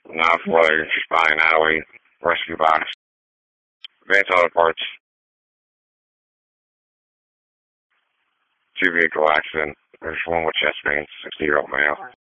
Knife, leg, spine, alley, rescue box, advanced auto parts, two vehicle accident. There's one with chest pains, 60-year-old male.